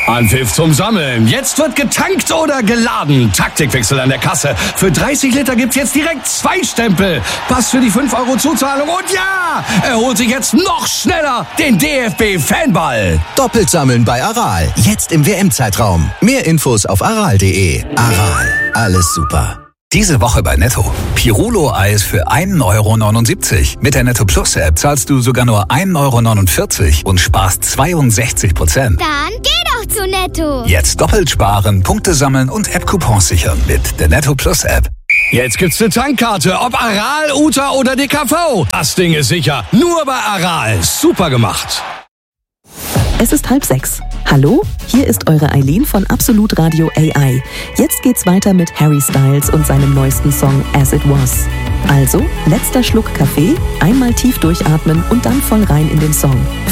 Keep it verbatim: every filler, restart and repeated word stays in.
Anpfiff zum Sammeln. Jetzt wird getankt oder geladen. Taktikwechsel an der Kasse. Für dreißig Liter gibt's jetzt direkt zwei Stempel. Pass für die fünf Euro Zuzahlung. Und ja, er holt sich jetzt noch schneller den D F B-Fanball. Doppelt sammeln bei Aral. Jetzt im W M-Zeitraum. Mehr Infos auf aral punkt de. Aral. Alles super. Diese Woche bei Netto. Pirulo-Eis für ein Euro neunundsiebzig. Mit der Netto Plus App zahlst du sogar nur ein Euro neunundvierzig und sparst zweiundsechzig Prozent. Dann geh doch zu Netto. Jetzt doppelt sparen, Punkte sammeln und App-Coupons sichern mit der Netto Plus App. Jetzt gibt's eine Tankkarte, ob Aral, Uta oder D K V. Das Ding ist sicher. Nur bei Aral. Super gemacht. Es ist halb sechs. Hallo, hier ist eure Eileen von Absolut Radio A I. Jetzt geht's weiter mit Harry Styles und seinem neuesten Song As It Was. Also, letzter Schluck Kaffee, einmal tief durchatmen und dann voll rein in den Song.